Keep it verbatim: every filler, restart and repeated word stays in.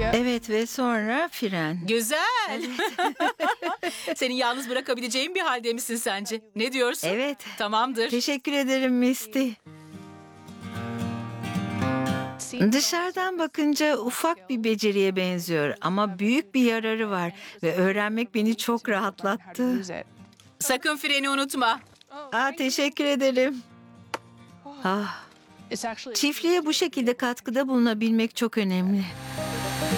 Evet ve sonra fren. Güzel. Seni yalnız bırakabileceğim bir halde misin sence? Ne diyorsun? Evet. Tamamdır. Teşekkür ederim Misty. Dışarıdan bakınca ufak bir beceriye benziyor ama büyük bir yararı var ve öğrenmek beni çok rahatlattı. Sakın freni unutma. Aa, teşekkür ederim. Ah, çiftliğe bu şekilde katkıda bulunabilmek çok önemli.